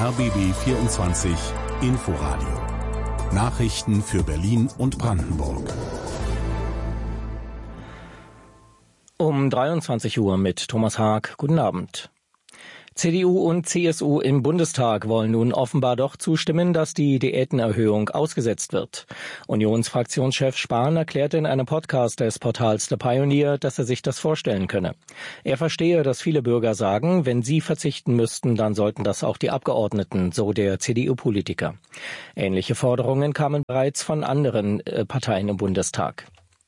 RBB 24 Inforadio. Nachrichten für Berlin und Brandenburg. Um 23 Uhr mit Thomas Haag. Guten Abend. CDU und CSU im Bundestag wollen nun offenbar doch zustimmen, dass die Diätenerhöhung ausgesetzt wird. Unionsfraktionschef Spahn erklärte in einem Podcast des Portals The Pioneer, dass er sich das vorstellen könne. Er verstehe, dass viele Bürger sagen, wenn sie verzichten müssten, dann sollten das auch die Abgeordneten, so der CDU-Politiker. Ähnliche Forderungen kamen bereits von anderen Parteien im Bundestag.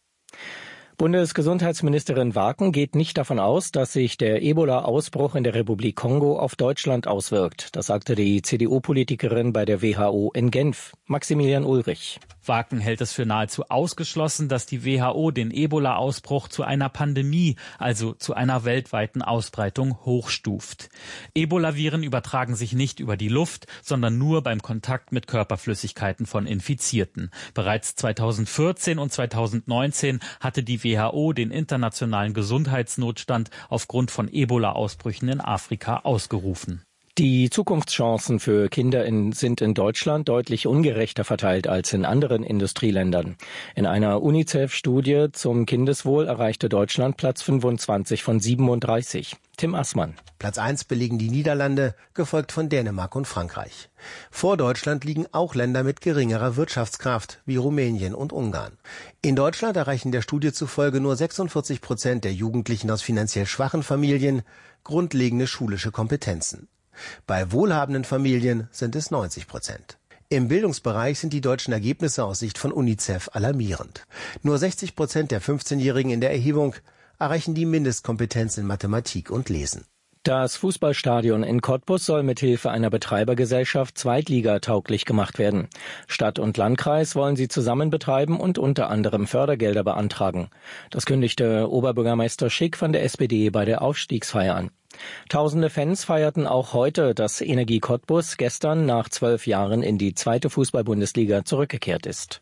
Bundesgesundheitsministerin Waken geht nicht davon aus, dass sich der Ebola-Ausbruch in der Republik Kongo auf Deutschland auswirkt. Das sagte die CDU-Politikerin bei der WHO in Genf, Maximilian Ulrich. Waken hält es für nahezu ausgeschlossen, dass die WHO den Ebola-Ausbruch zu einer Pandemie, also zu einer weltweiten Ausbreitung, hochstuft. Ebola-Viren übertragen sich nicht über die Luft, sondern nur beim Kontakt mit Körperflüssigkeiten von Infizierten. Bereits 2014 und 2019 hatte die WHO den internationalen Gesundheitsnotstand aufgrund von Ebola-Ausbrüchen in Afrika ausgerufen. Die Zukunftschancen für Kinder sind in Deutschland deutlich ungerechter verteilt als in anderen Industrieländern. In einer UNICEF-Studie zum Kindeswohl erreichte Deutschland Platz 25 von 37. Tim Assmann. Platz 1 belegen die Niederlande, gefolgt von Dänemark und Frankreich. Vor Deutschland liegen auch Länder mit geringerer Wirtschaftskraft, wie Rumänien und Ungarn. In Deutschland erreichen der Studie zufolge nur 46% der Jugendlichen aus finanziell schwachen Familien grundlegende schulische Kompetenzen. Bei wohlhabenden Familien sind es 90%. Im Bildungsbereich sind die deutschen Ergebnisse aus Sicht von UNICEF alarmierend. Nur 60% der 15-Jährigen in der Erhebung erreichen die Mindestkompetenz in Mathematik und Lesen. Das Fußballstadion in Cottbus soll mithilfe einer Betreibergesellschaft zweitligatauglich gemacht werden. Stadt und Landkreis wollen sie zusammen betreiben und unter anderem Fördergelder beantragen. Das kündigte Oberbürgermeister Schick von der SPD bei der Aufstiegsfeier an. Tausende Fans feierten auch heute, dass Energie Cottbus gestern nach 12 Jahren in die zweite Fußball-Bundesliga zurückgekehrt ist.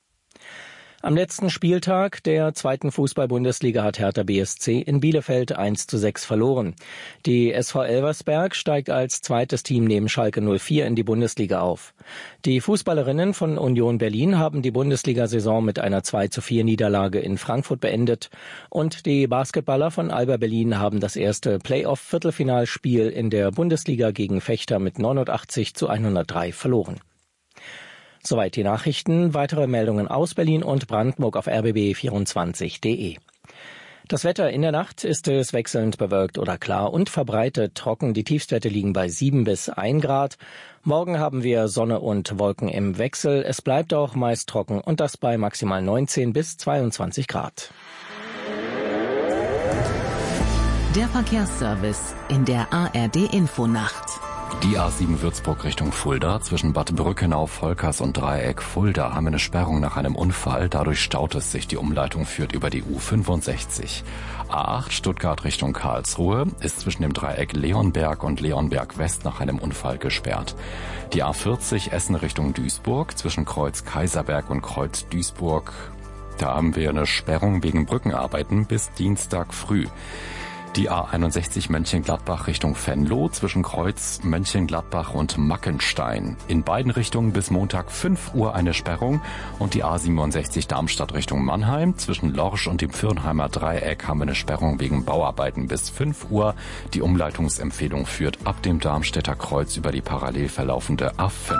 Am letzten Spieltag der zweiten Fußball-Bundesliga hat Hertha BSC in Bielefeld 1:6 verloren. Die SV Elversberg steigt als zweites Team neben Schalke 04 in die Bundesliga auf. Die Fußballerinnen von Union Berlin haben die Bundesliga-Saison mit einer 2:4 Niederlage in Frankfurt beendet und die Basketballer von Alba Berlin haben das erste Playoff-Viertelfinalspiel in der Bundesliga gegen Fechter mit 89:103 verloren. Soweit die Nachrichten. Weitere Meldungen aus Berlin und Brandenburg auf rbb24.de. Das Wetter: in der Nacht ist es wechselnd bewölkt oder klar und verbreitet trocken. Die Tiefstwerte liegen bei 7 bis 1 Grad. Morgen haben wir Sonne und Wolken im Wechsel. Es bleibt auch meist trocken und das bei maximal 19 bis 22 Grad. Der Verkehrsservice in der ARD-Infonacht. Die A7 Würzburg Richtung Fulda. Zwischen Bad Brückenau, Volkers und Dreieck Fulda haben wir eine Sperrung nach einem Unfall. Dadurch staut es sich. Die Umleitung führt über die U65. A8 Stuttgart Richtung Karlsruhe ist zwischen dem Dreieck Leonberg und Leonberg West nach einem Unfall gesperrt. Die A40 Essen Richtung Duisburg zwischen Kreuz Kaiserberg und Kreuz Duisburg. Da haben wir eine Sperrung wegen Brückenarbeiten bis Dienstag früh. Die A61 Mönchengladbach Richtung Venlo zwischen Kreuz Mönchengladbach und Mackenstein. In beiden Richtungen bis Montag 5 Uhr eine Sperrung. Und die A67 Darmstadt Richtung Mannheim zwischen Lorsch und dem Fürnheimer Dreieck haben wir eine Sperrung wegen Bauarbeiten bis 5 Uhr. Die Umleitungsempfehlung führt ab dem Darmstädter Kreuz über die parallel verlaufende A5.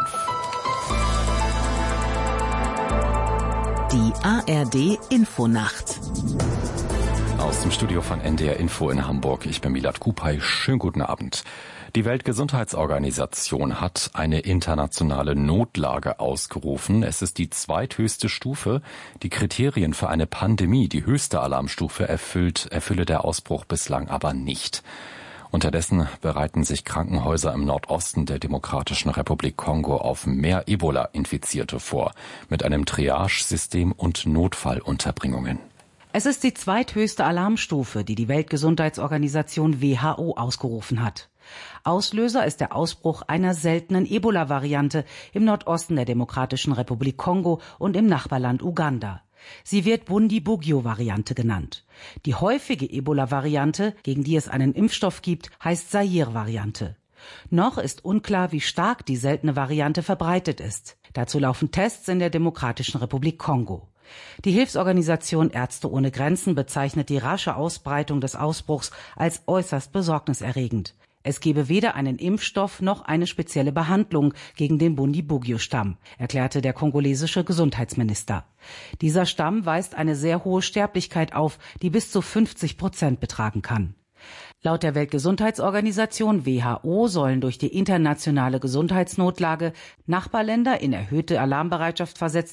Die ARD Infonacht. Aus dem Studio von NDR Info in Hamburg. Ich bin Milad Kupay. Schönen guten Abend. Die Weltgesundheitsorganisation hat eine internationale Notlage ausgerufen. Es ist die zweithöchste Stufe. Die Kriterien für eine Pandemie, die höchste Alarmstufe, erfülle der Ausbruch bislang aber nicht. Unterdessen bereiten sich Krankenhäuser im Nordosten der Demokratischen Republik Kongo auf mehr Ebola-Infizierte vor, mit einem Triage-System und Notfallunterbringungen. Es ist die zweithöchste Alarmstufe, die die Weltgesundheitsorganisation WHO ausgerufen hat. Auslöser ist der Ausbruch einer seltenen Ebola-Variante im Nordosten der Demokratischen Republik Kongo und im Nachbarland Uganda. Sie wird Bundibugyo-Variante genannt. Die häufige Ebola-Variante, gegen die es einen Impfstoff gibt, heißt Zaire-Variante. Noch ist unklar, wie stark die seltene Variante verbreitet ist. Dazu laufen Tests in der Demokratischen Republik Kongo. Die Hilfsorganisation Ärzte ohne Grenzen bezeichnet die rasche Ausbreitung des Ausbruchs als äußerst besorgniserregend. Es gebe weder einen Impfstoff noch eine spezielle Behandlung gegen den Bundibugyo-Stamm, erklärte der kongolesische Gesundheitsminister. Dieser Stamm weist eine sehr hohe Sterblichkeit auf, die bis zu 50% betragen kann. Laut der Weltgesundheitsorganisation WHO sollen durch die internationale Gesundheitsnotlage Nachbarländer in erhöhte Alarmbereitschaft versetzt